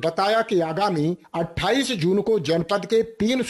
बताया कि आगामी 28 जून को जनपद के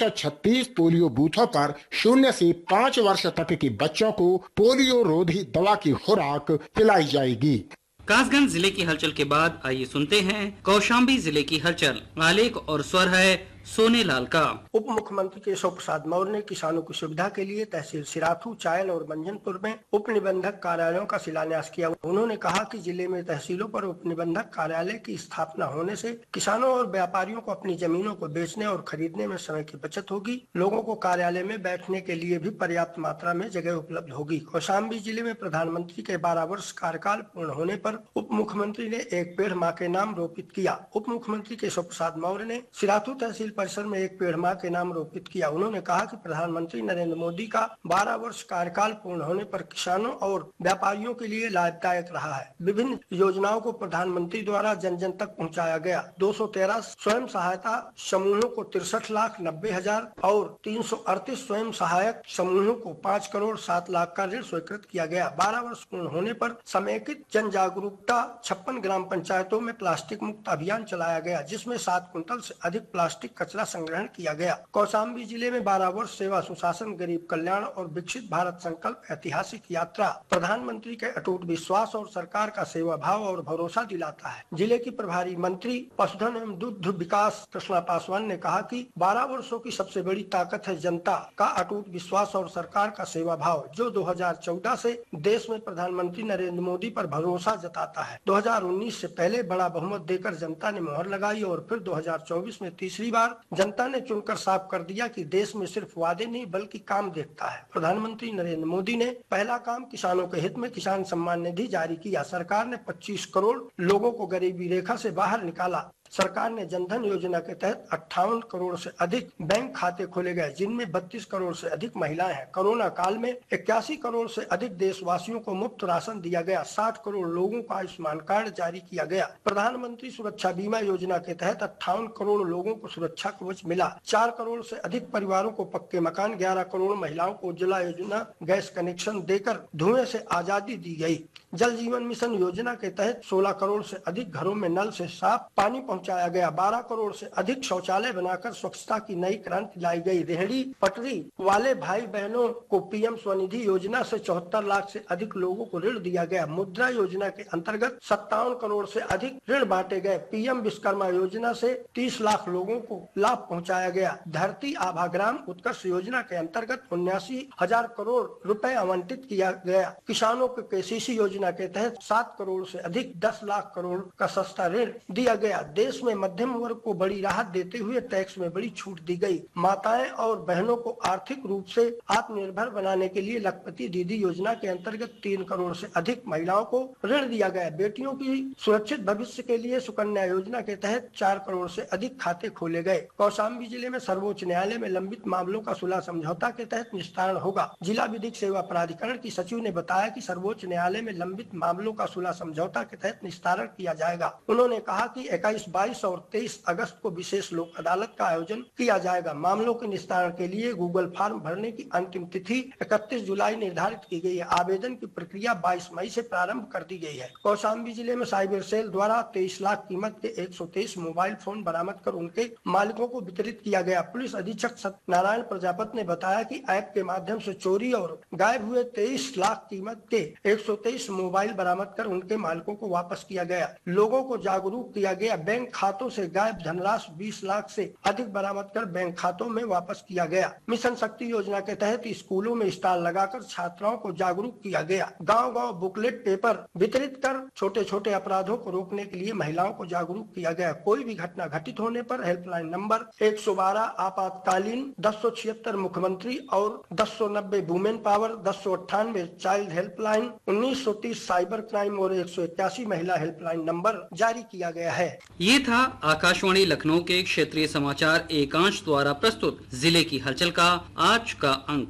336 पोलियो बूथों पर 0 से 5 वर्ष तक के बच्चों को पोलियो रोधी दवा की खुराक पिलाई जाएगी। कासगंज जिले की हलचल के बाद आइए सुनते हैं कौशाम्बी जिले की हलचल। आलेख और स्वर है सोनेलाल का। उप मुख्यमंत्री केशव प्रसाद मौर्य ने किसानों की सुविधा के लिए तहसील सिराथू, चायल और मंजनपुर में उप निबंधक कार्यालयों का शिलान्यास किया। उन्होंने कहा कि जिले में तहसीलों पर उप निबंधक कार्यालय की स्थापना होने से किसानों और व्यापारियों को अपनी जमीनों को बेचने और खरीदने में समय की बचत होगी। लोगों को कार्यालय में बैठने के लिए भी पर्याप्त मात्रा में जगह उपलब्ध होगी। कौशाम्बी जिले में प्रधानमंत्री के 12 वर्ष कार्यकाल पूर्ण होने पर उप मुख्यमंत्री ने एक पेड़ मां के नाम रोपित किया। उप मुख्यमंत्री केशव प्रसाद मौर्य ने सिराथू तहसील परिसर में एक पेड़ मां के नाम रोपित किया। उन्होंने कहा कि प्रधानमंत्री नरेंद्र मोदी का 12 वर्ष कार्यकाल पूर्ण होने पर किसानों और व्यापारियों के लिए लाभदायक रहा है। विभिन्न योजनाओं को प्रधानमंत्री द्वारा जन जन तक पहुंचाया गया। 213 स्वयं सहायता समूहों को 63,90,000 और 338 स्वयं सहायक समूहों को 5 करोड़ 7 लाख का ऋण स्वीकृत किया गया। 12 वर्ष पूर्ण होने पर समेकित जन जागरूकता 56 ग्राम पंचायतों में प्लास्टिक मुक्त अभियान चलाया गया, जिसमें 7 कुंटल से अधिक प्लास्टिक कचरा संग्रहण किया गया। कौशाम्बी जिले में 12 वर्ष सेवा, सुशासन, गरीब कल्याण और विकसित भारत संकल्प ऐतिहासिक यात्रा प्रधानमंत्री के अटूट विश्वास और सरकार का सेवा भाव और भरोसा दिलाता है। जिले की प्रभारी मंत्री पशुधन एवं दुग्ध विकास कृष्णा पासवान ने कहा कि 12 वर्षों की सबसे बड़ी ताकत है जनता का अटूट विश्वास और सरकार का सेवा भाव, जो 2014 से देश में प्रधानमंत्री नरेंद्र मोदी पर भरोसा जताता है। 2019 से पहले बड़ा बहुमत देकर जनता ने मोहर लगाई और फिर 2024 में तीसरी बार जनता ने चुनकर साफ कर दिया कि देश में सिर्फ वादे नहीं बल्कि काम देखता है। प्रधानमंत्री नरेंद्र मोदी ने पहला काम किसानों के हित में किसान सम्मान निधि जारी किया। सरकार ने 25 करोड़ लोगों को गरीबी रेखा से बाहर निकाला। सरकार ने जनधन योजना के तहत 58 करोड़ से अधिक बैंक खाते खोले गए, जिनमें 32 करोड़ से अधिक महिलाएं हैं। कोरोना काल में 81 करोड़ से अधिक देशवासियों को मुफ्त राशन दिया गया। 60 करोड़ लोगों को आयुष्मान कार्ड जारी किया गया। प्रधानमंत्री सुरक्षा बीमा योजना के तहत 58 करोड़ लोगों को सुरक्षा कवच मिला। 4 करोड़ से अधिक परिवारों को पक्के मकान, 11 करोड़ महिलाओं को उज्ज्वला योजना गैस कनेक्शन देकर धुएं से आजादी दी गई। जल जीवन मिशन योजना के तहत 16 करोड़ से अधिक घरों में नल से साफ पानी पहुंचाया गया। 12 करोड़ से अधिक शौचालय बनाकर स्वच्छता की नई क्रांति लाई गई। रेहड़ी पटरी वाले भाई बहनों को पीएम स्वनिधि योजना से 74 लाख से अधिक लोगों को ऋण दिया गया। मुद्रा योजना के अंतर्गत 57 करोड़ से अधिक ऋण बांटे गए। पीएम विश्वकर्मा योजना से 30 लाख लोगों को लाभ पहुंचाया गया। धरती आभा ग्राम उत्कर्ष योजना के अंतर्गत 79,000 करोड़ रुपए आवंटित किया गया। किसानों को केसीसी योजना के तहत 7 करोड़ से अधिक 10 लाख करोड़ का सस्ता ऋण दिया गया। देश में मध्यम वर्ग को बड़ी राहत देते हुए टैक्स में बड़ी छूट दी गई। माताएं और बहनों को आर्थिक रूप से आत्मनिर्भर बनाने के लिए लखपति दीदी योजना के अंतर्गत 3 करोड़ से अधिक महिलाओं को ऋण दिया गया। बेटियों की सुरक्षित भविष्य के लिए सुकन्या योजना के तहत 4 करोड़ से अधिक खाते खोले गए। कौशाम्बी जिले में सर्वोच्च न्यायालय में लंबित मामलों का सुलह समझौता के तहत निस्तारण होगा। जिला विधिक सेवा प्राधिकरण की सचिव ने बताया कि सर्वोच्च न्यायालय में लंबित मामलों का सुलह समझौता के तहत निस्तारण किया जाएगा। उन्होंने कहा कि 21, 22 और 23 अगस्त को विशेष लोक अदालत का आयोजन किया जाएगा। मामलों के निस्तारण के लिए गूगल फॉर्म भरने की अंतिम तिथि 31 जुलाई निर्धारित की गई है। आवेदन की प्रक्रिया 22 मई से प्रारंभ कर दी गई है। कौशाम्बी जिले में साइबर सेल द्वारा 23 लाख कीमत के 123 मोबाइल फोन बरामद कर उनके मालिकों को वितरित किया गया। पुलिस अधीक्षक सत्यनारायण प्रजापति ने बताया कि ऐप के माध्यम से चोरी और गायब हुए 23 लाख कीमत के 123 मोबाइल बरामद कर उनके मालिकों को वापस किया गया। लोगों को जागरूक किया गया। बैंक खातों से गायब धनराशि 20 लाख से अधिक बरामद कर बैंक खातों में वापस किया गया। मिशन शक्ति योजना के तहत स्कूलों में स्टॉल लगाकर छात्राओं को जागरूक किया गया। गांव-गांव बुकलेट पेपर वितरित कर छोटे छोटे अपराधों को रोकने के लिए महिलाओं को जागरूक किया गया। कोई भी घटना घटित होने पर हेल्पलाइन नंबर 112 आपातकालीन, 1076 मुख्यमंत्री और 1090 women power, 1098 child helpline, 1930 cyber crime और 181 महिला हेल्पलाइन नंबर जारी किया गया है। ये था आकाशवाणी लखनऊ के क्षेत्रीय समाचार एकांश द्वारा प्रस्तुत जिले की हलचल का आज का अंक।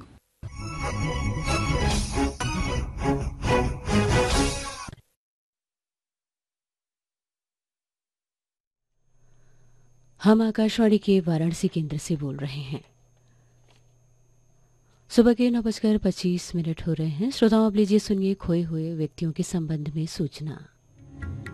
हम आकाशवाणी के वाराणसी केंद्र से बोल रहे हैं। सुबह के 9:25 हो रहे हैं। श्रोताओं, अब लीजिए सुनिए खोए हुए व्यक्तियों के संबंध में सूचना।